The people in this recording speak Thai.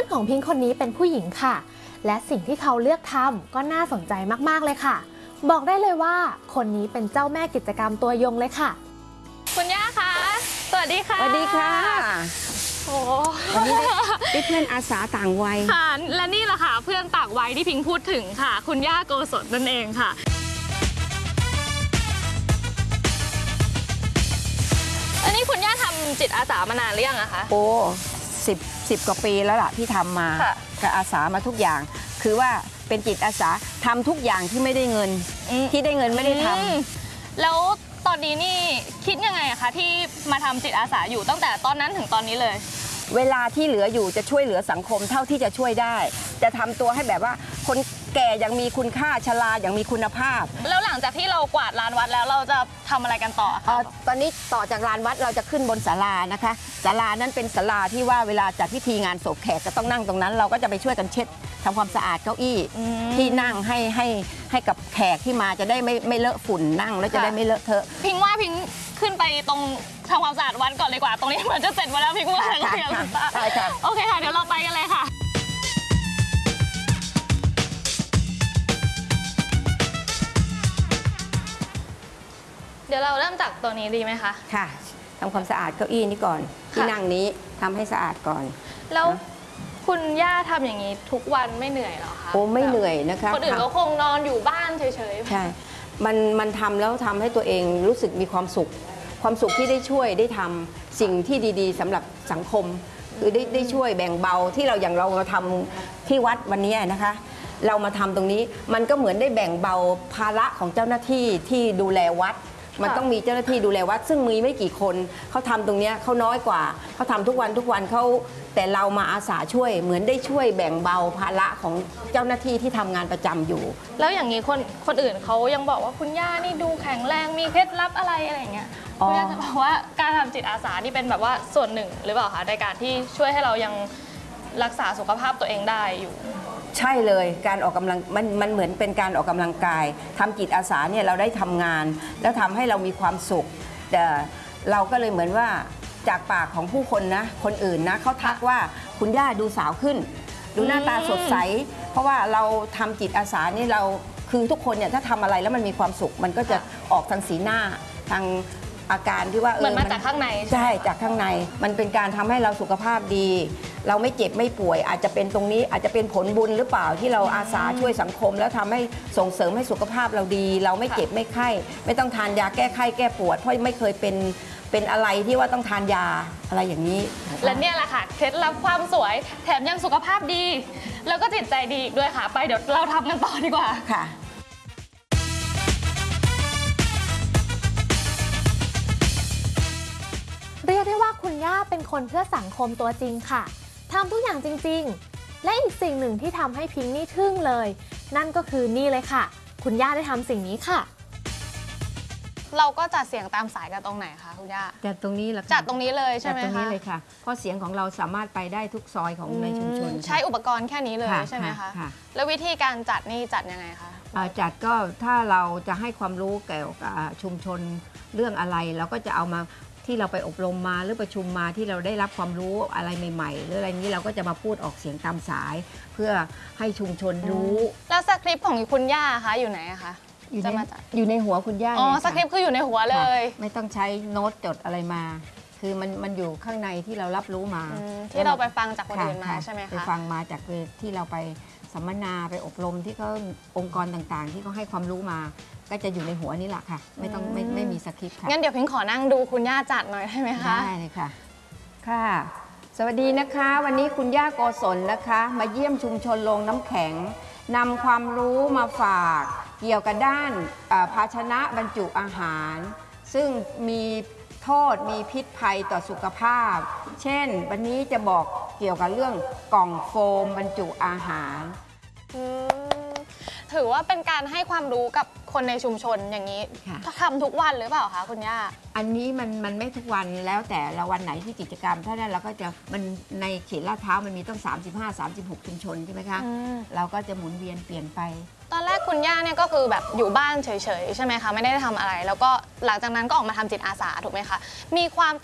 ของพิงค์คนนี้เป็นผู้หญิงค่ะและสิ่งที่เขาเลือกทำก็น่าสนใจมากๆเลยค่ะบอกได้เลยว่าคนนี้เป็นเจ้าแม่กิจกรรมตัวยงเลยค่ะคุณย่าคะสวัสดีค่ะสวัสดีค่ะโอ้วันนี้ได้เพื่อนอาสาต่างวัยค่ะและนี่แหละค่ะเพื่อนต่างวัยที่พิงค์พูดถึงค่ะคุณย่าโกศลนั่นเองค่ะอันนี้คุณย่าทำจิตอาสามานานหรือยังอะคะโอ้10กว่าปีแล้วล่ะที่ทำมากับอาสามาทุกอย่างคือว่าเป็นจิตอาสาทำทุกอย่างที่ไม่ได้เงินที่ได้เงินไม่ได้ทำแล้วตอนนี้นี่คิดยังไงอะคะที่มาทำจิตอาสาอยู่ตั้งแต่ตอนนั้นถึงตอนนี้เลยเวลาที่เหลืออยู่จะช่วยเหลือสังคมเท่าที่จะช่วยได้จะทำตัวให้แบบว่าคนแก่ยังมีคุณค่าชราอย่างมีคุณภาพแล้วหลังจากที่เรากวาดลานวัดแล้วเราจะทำอะไรกันต่อตอนนี้ต่อจากลานวัดเราจะขึ้นบนศาลานะคะศาลานั้นเป็นศาลาที่ว่าเวลาจัดพิธีงานศพแขกจะต้องนั่งตรงนั้นเราก็จะไปช่วยกันเช็ดทำความสะอาดเก้าอี้ที่นั่งให้กับแขกที่มาจะได้ไม่เลอะฝุ่นนั่งแล้วจะได้ไม่เลอะเทอะพิงว่าพิงขึ้นไปตรงทำความสะอาดวัดก่อนเลยกว่าตรงนี้เหมือนจะเสร็จมาแล้วพิงว่าใช่ค่ะโอเคค่ะเดี๋ยวเราไปกันเลยค่ะเดี๋ยวเราเริ่มจากตัวนี้ดีไหมคะค่ะทำความสะอาดเก้าอี้นี้ก่อนที่นั่งนี้ทำให้สะอาดก่อนแล้วคุณย่าทำอย่างนี้ทุกวันไม่เหนื่อยหรอคะโอ้ไม่เหนื่อยนะคะคนอื่นก็คงนอนอยู่บ้านเฉยๆใช่มันทำแล้วทำให้ตัวเองรู้สึกมีความสุขที่ได้ช่วยได้ทำสิ่งที่ดีๆสำหรับสังคมคือได้ช่วยแบ่งเบาที่เราอย่างเราทำที่วัดวันนี้นะคะเรามาทำตรงนี้มันก็เหมือนได้แบ่งเบาภาระของเจ้าหน้าที่ที่ดูแลวัดมันต้องมีเจ้าหน้าที่ดูแลวัดซึ่งมีไม่กี่คนเขาทำตรงนี้เขาน้อยกว่าเขาทำทุกวันเขาแต่เรามาอาสาช่วยเหมือนได้ช่วยแบ่งเบาภาระของเจ้าหน้าที่ที่ทำงานประจำอยู่แล้วอย่างนี้คนอื่นเขายังบอกว่าคุณย่านี่ดูแข็งแรงมีเคล็ดลับอะไรอย่างเงี้ยคุณย่าจะบอกว่าการทำจิตอาสานี่เป็นแบบว่าส่วนหนึ่งหรือเปล่าคะในการที่ช่วยให้เรายังรักษาสุขภาพตัวเองได้อยู่ใช่เลยการออกกำลังมันเหมือนเป็นการออกกำลังกายทำจิตอาสาเนี่ยเราได้ทำงานแล้วทำให้เรามีความสุขแต่เราก็เลยเหมือนว่าจากปากของผู้คนนะคนอื่นนะเขาทักว่าคุณย่าดูสาวขึ้นดูหน้าตาสดใสเพราะว่าเราทำจิตอาสานี่เราคือทุกคนเนี่ยถ้าทำอะไรแล้วมันมีความสุขมันก็จะออกทางสีหน้าทางอาการที่ว่าเหมือนมาจากข้างในใช่จากข้างในมันเป็นการทำให้เราสุขภาพดีเราไม่เจ็บไม่ป่วยอาจจะเป็นตรงนี้อาจจะเป็นผลบุญหรือเปล่าที่เราอาสาช่วยสังคมแล้วทำให้ส่งเสริมให้สุขภาพเราดีเราไม่เจ็บไม่ไข้ไม่ต้องทานยาแก้ไข้แก้ปวดเพราะไม่เคยเป็นอะไรที่ว่าต้องทานยาอะไรอย่างนี้และเนี่ยแหละค่ะเคล็ดลับความสวยแถมยังสุขภาพดีแล้วก็จิตใจดีอีกด้วยค่ะไปเดี๋ยวเราทำกันต่อดีกว่าค่ะเรียกได้ว่าคุณย่าเป็นคนเพื่อสังคมตัวจริงค่ะทำทุกอย่างจริงๆและอีกสิ่งหนึ่งที่ทำให้พิงค์นี่ทึ่งเลยนั่นก็คือนี่เลยค่ะคุณย่าได้ทำสิ่งนี้ค่ะเราก็จัดเสียงตามสายกันตรงไหนคะคุณย่าจัดตรงนี้แหละจัดตรงนี้เลยใช่ไหมคะจัดตรงนี้เลยค่ะเพราะเสียงของเราสามารถไปได้ทุกซอยของในชุมชนใช้อุปกรณ์แค่นี้เลยใช่ไหมคะแล้ววิธีการจัดนี่จัดยังไงคะจัดก็ถ้าเราจะให้ความรู้เกี่ยวกับชุมชนเรื่องอะไรเราก็จะเอามาที่เราไปอบรมมาหรือประชุมมาที่เราได้รับความรู้อะไรใหม่ๆหรืออะไรนี้เราก็จะมาพูดออกเสียงตามสายเพื่อให้ชุมชนรู้แล้วสคริปต์ของคุณย่าคะอยู่ไหนคะอยู่ในหัวคุณย่าอ๋อสคริปต์คืออยู่ในหัวเลยไม่ต้องใช้โน้ตจดอะไรมาคือมันอยู่ข้างในที่เรารับรู้มาที่เราไปฟังจากคนอื่นมาใช่ไหมคะไปฟังมาจากที่เราไปสัมมนาไปอบรมที่เขาองค์กรต่างๆที่เขาให้ความรู้มาก็จะอยู่ในหัวนี่แหละค่ะไม่มีสคริปต์ค่ะงั้นเดี๋ยวพิงขอนั่งดูคุณย่าจัดหน่อยได้ไหมคะได้เลยค่ะค่ะสวัสดีนะคะวันนี้คุณย่าโกศลนะคะมาเยี่ยมชุมชนโรงน้ำแข็งนำความรู้มาฝากเกี่ยวกับด้านภาชนะบรรจุอาหารซึ่งมีโทษมีพิษภัยต่อสุขภาพเช่นวันนี้จะบอกเกี่ยวกับเรื่องกล่องโฟมบรรจุอาหารถือว่าเป็นการให้ความรู้กับคนในชุมชนอย่างนี้ทำทุกวันหรือเปล่าคะคุณย่าอันนี้มันไม่ทุกวันแล้วแต่ละวันไหนที่กิจกรรมถ้านั้นเราก็จะมันในเขตลาดพร้าวมันมีต้อง35-36ชุมชนใช่ไหมคะเราก็จะหมุนเวียนเปลี่ยนไปตอนแรกคุณย่าเนี่ยก็คือแบบอยู่บ้านเฉยๆใช่ไหมคะไม่ได้ทำอะไรแล้วก็หลังจากนั้นก็ออกมาทำจิตอาสาถูกไหมคะมีความ